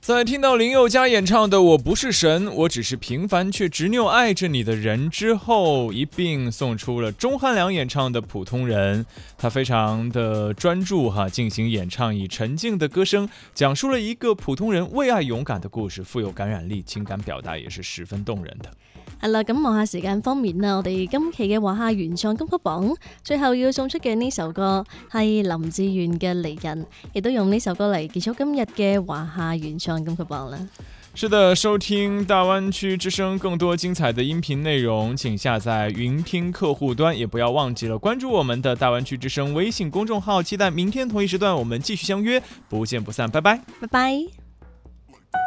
在听到林宥嘉演唱的《我不是神，我只是平凡却执拗爱着你的人》之后，一并送出了钟汉良演唱的《普通人》。他非常的专注进行演唱，以沉静的歌声讲述了一个普通人为爱勇敢的故事，富有感染力，情感表達也是十分動人的。 係啦，咁望下時間方面啦，我哋今期嘅華夏原創金曲榜最後要送出嘅呢首歌係林志炫嘅《離人》，亦都用呢首歌嚟結束今日嘅華夏原創金曲榜啦。 是的，收聽大灣區之聲更多精彩的音頻內容，請下載雲聽客戶端，也不要忘記了關注我們的大灣區之聲微信公眾號，期待明天同一時段我們繼續相約，不見不散，拜拜， 拜拜。